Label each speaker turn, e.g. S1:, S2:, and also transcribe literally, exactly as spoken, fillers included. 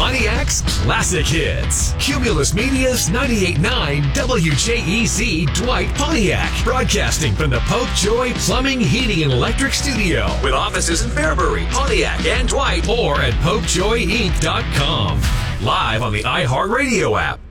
S1: Pontiac's classic hits. Cumulus Media's ninety-eight point nine W J E Z Dwight Pontiac. Broadcasting from the Pope Joy Plumbing, Heating, and Electric Studio. With offices in Fairbury, Pontiac, and Dwight. Or at pope joy inc dot com. Live on the iHeartRadio app.